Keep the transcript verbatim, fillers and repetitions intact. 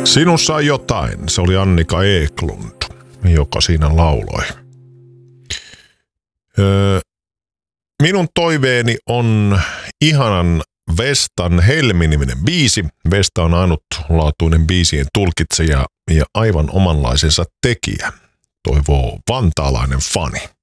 Sinussa on jotain, se oli Annika Eklund, joka siinä lauloi. Öö, minun toiveeni on ihanan Vestan Helmi-niminen biisi. Vesta on ainutlaatuinen biisien tulkitsija ja aivan omanlaisensa tekijä, toivoo vantaalainen fani.